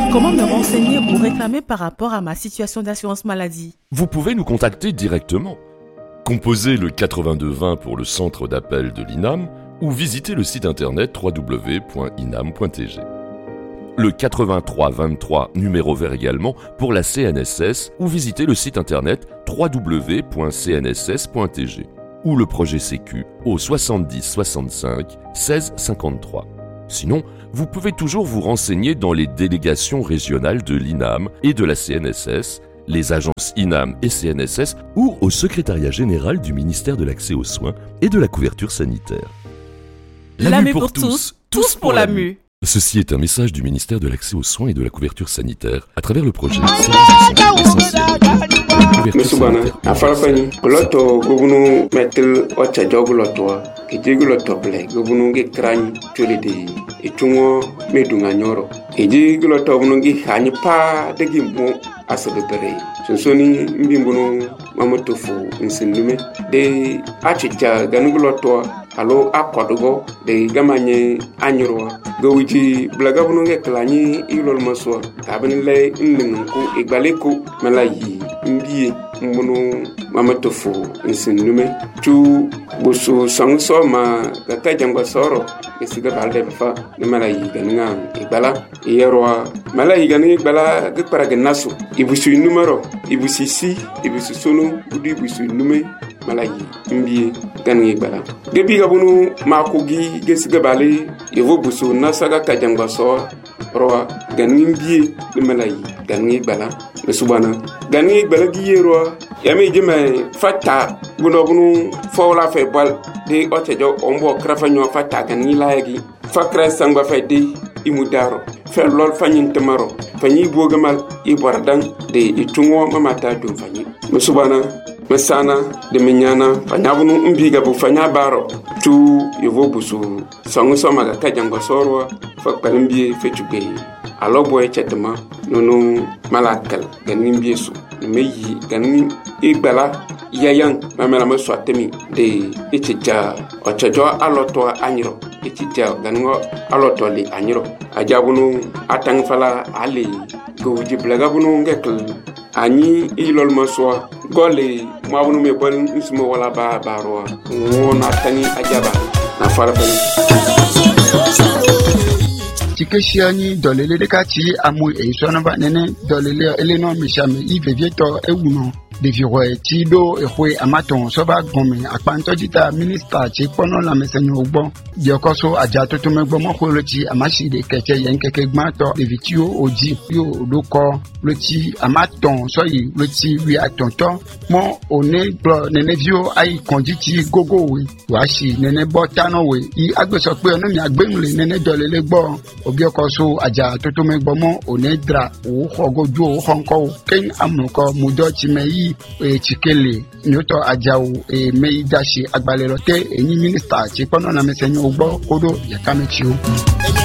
Comment me renseigner ou réclamer par rapport à ma situation d'assurance maladie? Vous pouvez nous contacter directement. Composez le 8220 pour le centre d'appel de l'INAM ou visitez le site internet www.inam.tg. Le 8323 numéro vert également pour la CNSS ou visitez le site internet www.cnss.tg ou le projet Sécu au 70 65 16 53. Sinon, vous pouvez toujours vous renseigner dans les délégations régionales de l'INAM et de la CNSS, les agences INAM et CNSS ou au secrétariat général du ministère de l'Accès aux soins et de la couverture sanitaire. La MU pour tous, tous pour la MU. Ceci est un message du ministère de l'Accès aux soins et de la couverture sanitaire à travers le projet Mesubana, afalafani, loto gubunu metel ocha jogu loto, ejegu loto ble, gubunu ge krani tulide, etungo medunga nyoro, ejegu loto gubunu ge hanyi pa degi mo asebebere. Sonsoni mbimbunu mamotofu nsindume de achicha ganugu loto alo akodogo de gamanye anyurwa gowiji blagabunu ge klani ilol maswa tabani le nningu igbaleko malayi mbiye mbunu mamatofu nsindume tu busu sangso ma gata jangwa soro esiga balde fa ne malayi ganinga igbala yerwa malayi ganinga igbala ge paraga naso ibusu numero ibusu si ibusu sonu budi ibusu nume malayi mbiye ganinga igbala gebi gabunu makogi gesiga bale yevo busu nasaga kajangwa so roa ganinga mbiye ne malayi ganinga igbala mesubana ganinga igbala gi yerwa yami jeme fata bunu fawla fe bal de otejo ombo krafanyo fata ganinga layagi fakra sangba fe de imudaro fe lol fanyin temaro fanyi bogamal ibardan de itungo mamata dum fanyi mesubana mesana de menyana fanyabunu mbiga bu fanya baro tu yevo busu sangu somaga kajangwa sorwa fakpalimbi fetugbe alobo echetema nono malakal ganin biesu meyi ganin igbala yayan mamela maswatemi de echeja ochejo aloto anyiro echeja ganin aloto li anyiro ajabunu atangfala ali goji blagabunu ngekl ani ilol maswa gole mabunu me bon ismo wala baro wona tani ajaba na farafani Tikeshiani dolele de kati amu e sonaba nene dolele eleno mishame ivevieto ewuno de viroe tido ehwe amaton soba gome akpanto dita minister ti pono la mesenyo ogbo di okoso aja toto megbo mo koloti amashi de keke yen keke gmato de vitio oji yo odoko loti amaton soyi loti wi atonto mo one bro nene vio ai konditi gogo we washi nene botano we I agbeso pe onu mi agbenule nene dolele gbo obi okoso aja toto megbo mo one dra o hogoju o honko ken amuko mudo ti meyi chikele nyoto ajawu meidashi agbalelote eni minister ti pono na mesenyo ogbo kodo yakamechi o